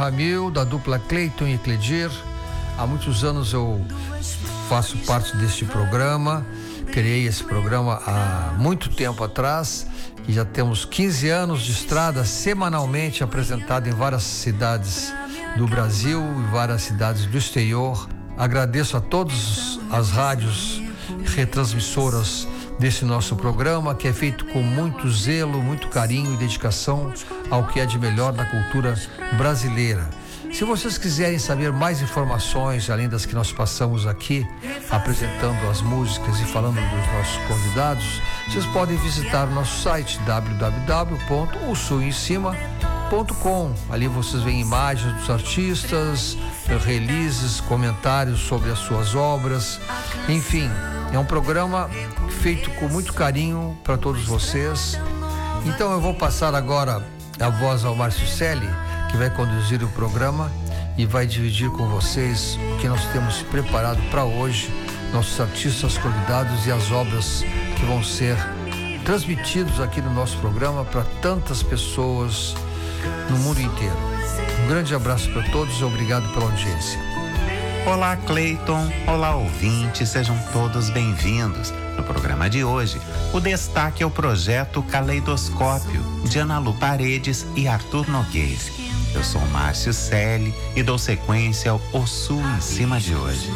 Ramil, da dupla Cleiton e Cledir. Há muitos anos eu faço parte deste programa. Criei esse programa há muito tempo atrás e já temos 15 anos de estrada semanalmente apresentado em várias cidades do Brasil e várias cidades do exterior. Agradeço a todas as rádios retransmissoras desse nosso programa, que é feito com muito zelo, muito carinho e dedicação ao que é de melhor na cultura brasileira. Se vocês quiserem saber mais informações, além das que nós passamos aqui, apresentando as músicas e falando dos nossos convidados, vocês podem visitar o nosso site www.osuemcima.com. Ali vocês veem imagens dos artistas, releases, comentários sobre as suas obras. Enfim, é um programa feito com muito carinho para todos vocês. Então eu vou passar agora a voz ao Márcio Selle, que vai conduzir o programa e vai dividir com vocês o que nós temos preparado para hoje, nossos artistas convidados e as obras que vão ser transmitidos aqui no nosso programa para tantas pessoas no mundo inteiro. Um grande abraço para todos e obrigado pela audiência. Olá, Cleiton. Olá, ouvintes. Sejam todos bem-vindos. No programa de hoje, o destaque é o projeto Caleidoscópio, de Ana Lu Paredes e Arthur Nogueira. Eu sou Márcio Selle e dou sequência ao Osu em Cima de hoje.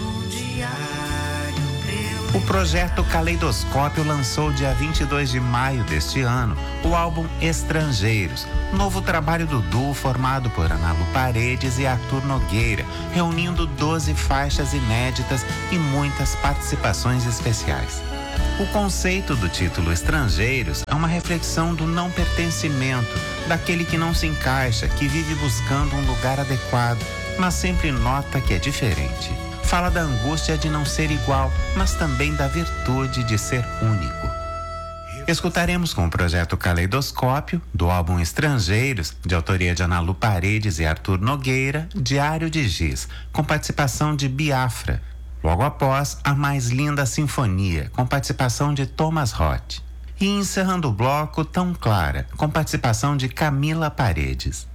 O projeto Caleidoscópio lançou dia 22 de maio deste ano o álbum Estrangeiros, novo trabalho do duo formado por Ana Lu Paredes e Arthur Nogueira, reunindo 12 faixas inéditas e muitas participações especiais. O conceito do título Estrangeiros é uma reflexão do não pertencimento, daquele que não se encaixa, que vive buscando um lugar adequado, mas sempre nota que é diferente. Fala da angústia de não ser igual, mas também da virtude de ser único. Escutaremos com o projeto Caleidoscópio, do álbum Estrangeiros, de autoria de Ana Lu Paredes e Arthur Nogueira, Diário de Giz, com participação de Biafra. Logo após, A Mais Linda Sinfonia, com participação de Thomas Roth. E encerrando o bloco, Tão Clara, com participação de Camila Paredes.